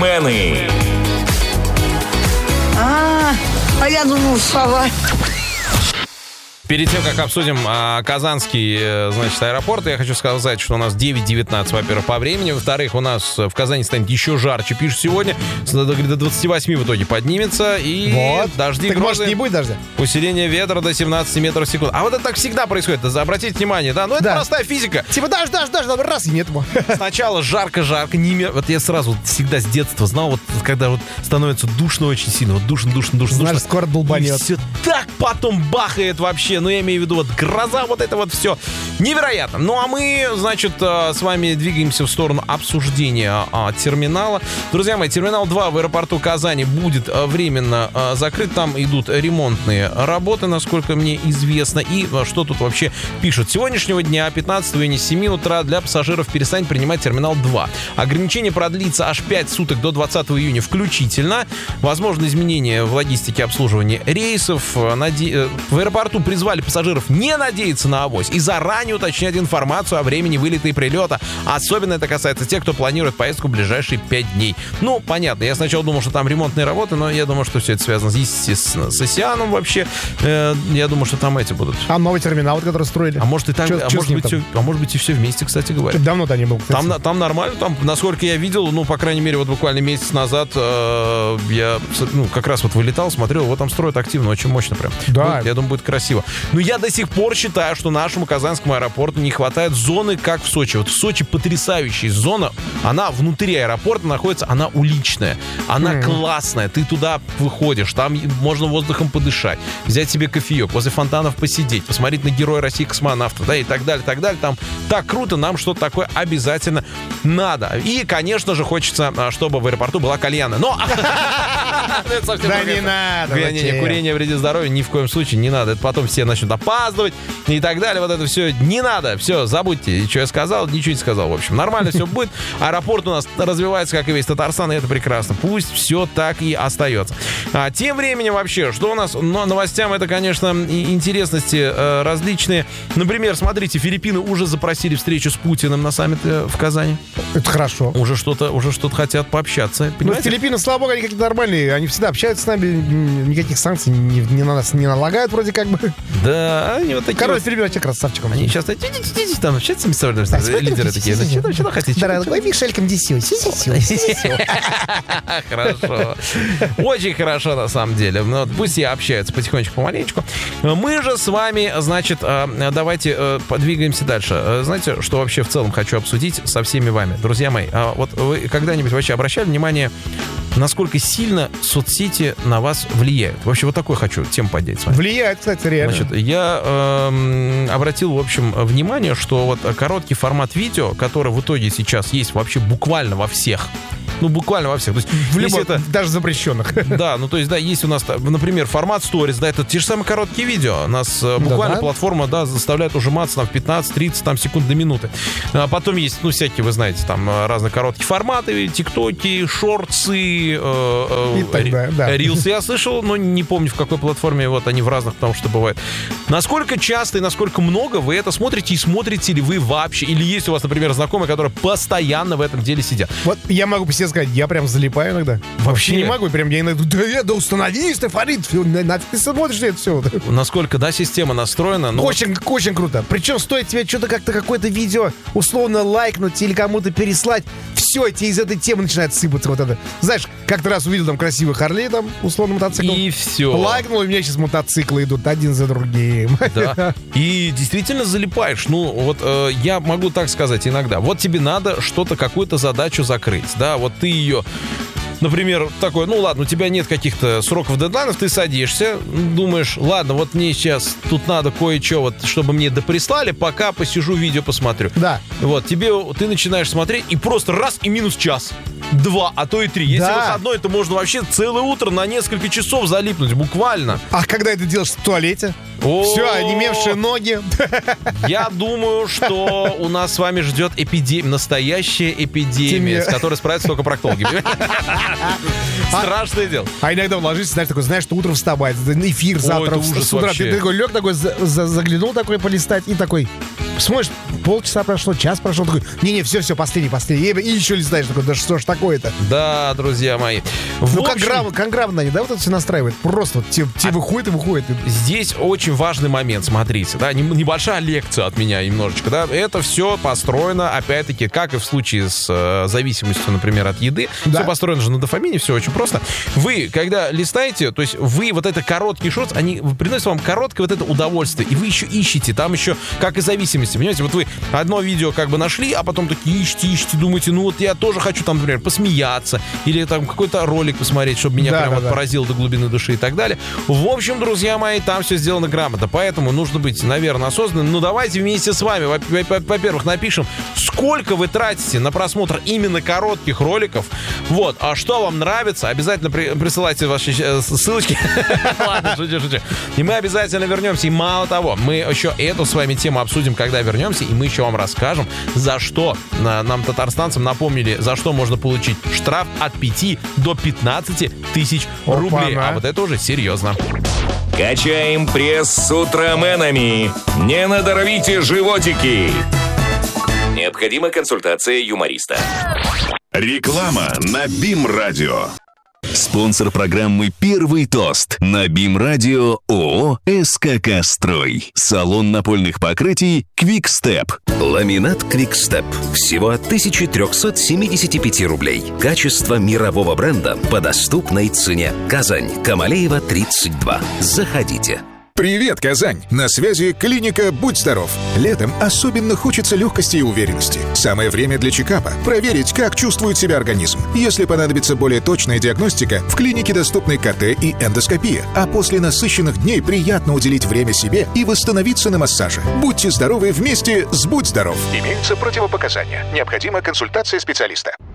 Супермены. А я думал, сова. Перед тем, как обсудим Казанский, значит, аэропорт, я хочу сказать, что у нас 9:19, во-первых, по времени. Во-вторых, у нас в Казани станет еще жарче, пишут сегодня. До 28 в итоге поднимется. И вот. Дожди, так грозы. может, не будет дождя? Усиление ветра до 17 метров в секунду. А вот это так всегда происходит. Обратите внимание, да? Ну, это простая физика. Типа дождь, раз, и нет его. Сначала жарко. Вот я сразу всегда с детства знал, вот когда вот становится душно очень сильно. Вот душно. Знаешь, скоро долбанет. И все так потом бахает вообще. Ну, я имею в виду, вот гроза, вот это вот все невероятно. Ну, а мы, значит, с вами двигаемся в сторону обсуждения терминала. Друзья мои, терминал 2 в аэропорту Казани будет временно закрыт. Там идут ремонтные работы, насколько мне известно. И что тут вообще пишут? С сегодняшнего дня, 15 июня, с 7 утра для пассажиров перестанет принимать терминал 2. Ограничение продлится аж 5 суток до 20 июня включительно. Возможно изменения в логистике обслуживания рейсов. В аэропорту призвали пассажиров не надеяться на авось и заранее уточнять информацию о времени вылета и прилета. Особенно это касается тех, кто планирует поездку в ближайшие 5 дней. Ну, понятно, я сначала думал, что там ремонтные работы, но я думаю, что все это связано, естественно, с Океаном вообще. Я думаю, что там эти будут. А новый терминал, вот, который строили? А может и так, может быть и все вместе, кстати говоря. Давно-то не был, кстати. Там нормально, там, насколько я видел, ну, по крайней мере, вот буквально месяц назад я, как раз вот вылетал, смотрел, вот там строят активно, очень мощно прям. Да. Вот, я думаю, будет красиво. Но я до сих пор считаю, что нашему Казанскому аэропорту не хватает зоны, как в Сочи. Вот в Сочи потрясающая зона. Она внутри аэропорта находится, она уличная. Она классная. Ты туда выходишь, там можно воздухом подышать, взять себе кофеек, возле фонтанов посидеть, посмотреть на героя России космонавтов, да, и так далее, так далее. Там так круто, нам что-то такое обязательно надо. И, конечно же, хочется, чтобы в аэропорту была кальяна. Но... Да не надо. Курение вредит здоровью, ни в коем случае не надо. Это потом все начнут опаздывать и так далее. Вот это все не надо. Все, забудьте. И что я сказал, ничего не сказал. В общем, нормально все будет. Аэропорт у нас развивается, как и весь Татарстан, и это прекрасно. Пусть все так и остается. Тем временем вообще, что у нас новостям, это, конечно, интересности различные. Например, смотрите, Филиппины уже запросили встречу с Путиным на саммите в Казани. Это хорошо. Уже что-то хотят пообщаться. Понимаете? Филиппины, слава богу, они какие-то нормальные. Они всегда общаются с нами, никаких санкций не на нас не налагают вроде как бы. Да, они вот такие. Король Филиппин вообще красавчиком. Они сейчас там общаются между собой, лидеры такие. Что хотите? Дорогой Мишельком Дисю. Хорошо. Очень хорошо, на самом деле. Ну, пусть и общаются потихонечку, помаленечку. Мы же с вами, значит, давайте подвигаемся дальше. Знаете, что вообще в целом хочу обсудить со всеми вами? Друзья мои, вот вы когда-нибудь вообще обращали внимание, насколько сильно соцсети на вас влияют? Вообще вот такой хочу тему поднять с вами. Влияет, кстати, реально. Значит, я обратил, в общем, внимание, что вот короткий формат видео, который в итоге сейчас есть вообще буквально во всех. Ну, буквально во всех. То есть, в любом, даже запрещенных. Да, ну, то есть, да, есть у нас, например, формат Stories, да, это те же самые короткие видео. Нас буквально платформа, да, заставляет ужиматься там в 15-30 там, секунд до минуты. А потом есть, ну, всякие, вы знаете, там разные короткие форматы, тиктоки, шортсы, рилсы. Я слышал, но не помню, в какой платформе, вот они в разных, потому что бывает. Насколько часто и насколько много вы это смотрите, и смотрите ли вы вообще? Или есть у вас, например, знакомые, которые постоянно в этом деле сидят? Вот я могу по себе сказать, я прям залипаю иногда. Вообще не могу, прям я иногда, да установи, Стефанит, ты смотришь это все. Насколько, да, система настроена. Но очень круто. Причем стоит тебе что-то как-то какое-то видео условно лайкнуть или кому-то переслать, все, тебе из этой темы начинает сыпаться вот это. Знаешь, как-то раз увидел там красивый Харли, там, условно, мотоцикл. И все. Лайкнул, и у меня сейчас мотоциклы идут один за другим. Да. И действительно залипаешь. Ну, вот я могу так сказать иногда. Вот тебе надо что-то, какую-то задачу закрыть. Да, вот ты ее... Например, такой, ну ладно, у тебя нет каких-то сроков, дедлайнов, ты садишься, думаешь, ладно, вот мне сейчас тут надо кое-что, вот, чтобы мне доприслали, пока посижу, видео посмотрю. Да. Вот, ты начинаешь смотреть, и просто раз, и минус час. 2, а то и 3. Если выходной, то можно вообще целое утро на несколько часов залипнуть, буквально. А когда это делаешь в туалете? Все, онемевшие ноги. Я думаю, что у нас с вами ждет эпидемия, настоящая эпидемия, с которой справятся только проктологи. Страшное дело. А иногда ложишься, знаешь, что утром вставать, эфир завтра, с утра. Ты такой лег, такой заглянул такой полистать и такой... Смотришь, полчаса прошло, час прошел, такой, не-не, все, последний. И еще листаешь, такой, да что ж такое-то? Да, друзья мои. Ну, как грамотно они, да, вот это все настраивают? Просто вот те выходят и выходят. Здесь очень важный момент, смотрите, да, небольшая лекция от меня немножечко, да, это все построено, опять-таки, как и в случае с зависимостью, например, от еды, все построено же на дофамине, все очень просто. Вы, когда листаете, то есть вы вот это короткий шорт, они приносят вам короткое вот это удовольствие, и вы еще ищете, там еще, как и зависимость. Понимаете, вот вы одно видео как бы нашли, а потом такие ищете, думаете, ну вот я тоже хочу там, например, посмеяться, или там какой-то ролик посмотреть, чтобы меня прям поразило до глубины души и так далее. В общем, друзья мои, там все сделано грамотно, поэтому нужно быть, наверное, осознанным. Ну, давайте вместе с вами, во-первых, напишем, сколько вы тратите на просмотр именно коротких роликов, вот, а что вам нравится, обязательно присылайте ваши ссылочки. Ладно, шучу. И мы обязательно вернемся, и мало того, мы еще эту с вами тему обсудим, когда вернемся, и мы еще вам расскажем, за что нам, татарстанцам, напомнили, за что можно получить штраф от 5 до 15 тысяч рублей. А вот это уже серьезно. Качаем пресс с утроменами. Не надорвите животики. Необходима консультация юмориста. Реклама на БИМ-радио. Спонсор программы «Первый тост» на БИМ-радио ООО «СКК Строй». Салон напольных покрытий «Квикстеп». Ламинат «Квикстеп». Всего от 1375 рублей. Качество мирового бренда по доступной цене. Казань, Камалеева, 32. Заходите. Привет, Казань! На связи клиника «Будь здоров». Летом особенно хочется легкости и уверенности. Самое время для чекапа. Проверить, как чувствует себя организм. Если понадобится более точная диагностика, в клинике доступны КТ и эндоскопия. А после насыщенных дней приятно уделить время себе и восстановиться на массаже. Будьте здоровы вместе с «Будь здоров». Имеются противопоказания. Необходима консультация специалиста.